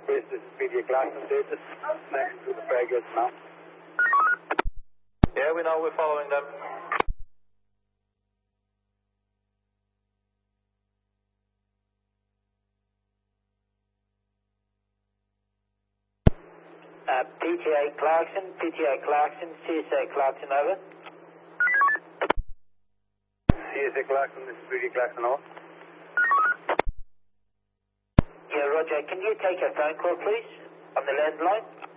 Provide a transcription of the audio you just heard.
Yes, this is PJ Clarkson. They're just next to the fragate now. Yeah, we know. We're following them. PTA Clarkson, CSA Clarkson, over. CSA Clarkson, this is PJ Clarkson, over. Yeah, Roger. Can you take a phone call, please, on the landline?